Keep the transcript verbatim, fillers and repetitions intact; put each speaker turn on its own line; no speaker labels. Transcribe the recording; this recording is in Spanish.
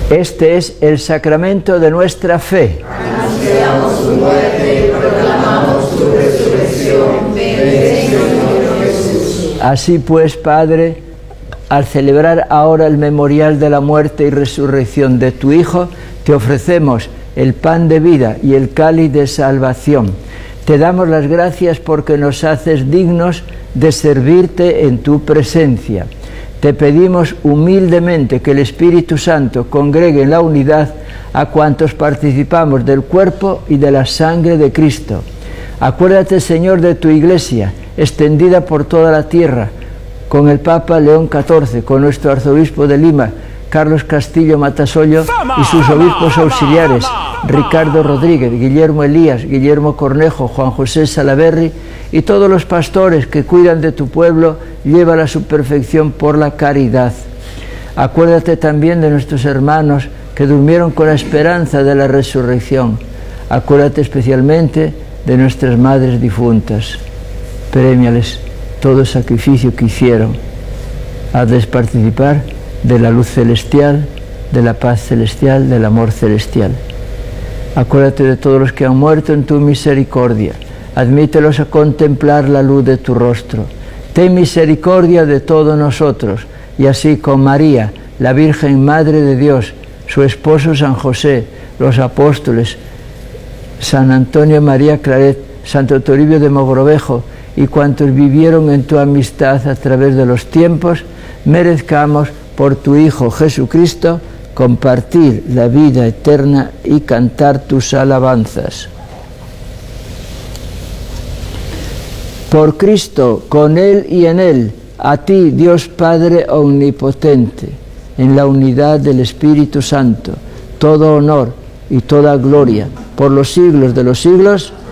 Este es el sacramento de nuestra fe.
Anunciamos tu muerte y proclamamos tu resurrección. Ven, Señor Jesús.
Así pues, Padre, al celebrar ahora el memorial de la muerte y resurrección de tu Hijo, te ofrecemos el pan de vida y el cáliz de salvación. Te damos las gracias porque nos haces dignos de servirte en tu presencia. Te pedimos humildemente que el Espíritu Santo congregue en la unidad a cuantos participamos del cuerpo y de la sangre de Cristo. Acuérdate, Señor, de tu Iglesia, extendida por toda la tierra, con el Papa León catorce, con nuestro arzobispo de Lima, Carlos Castillo Matasollo, y sus obispos auxiliares, Ricardo Rodríguez, Guillermo Elías, Guillermo Cornejo, Juan José Salaverry, y todos los pastores que cuidan de tu pueblo, llévala a su perfección por la caridad. Acuérdate también de nuestros hermanos que durmieron con la esperanza de la resurrección. Acuérdate especialmente de nuestras madres difuntas. Premiales todo el sacrificio que hicieron. Hazles participar de la luz celestial, de la paz celestial, del amor celestial. Acuérdate de todos los que han muerto en tu misericordia. Admítelos a contemplar la luz de tu rostro. Ten misericordia de todos nosotros, y así con María, la Virgen Madre de Dios, su esposo San José, los apóstoles, San Antonio María Claret, Santo Toribio de Mogrovejo, y cuantos vivieron en tu amistad a través de los tiempos, merezcamos por tu Hijo Jesucristo compartir la vida eterna y cantar tus alabanzas. Por Cristo, con Él y en Él, a ti, Dios Padre omnipotente, en la unidad del Espíritu Santo, todo honor y toda gloria, por los siglos de los siglos.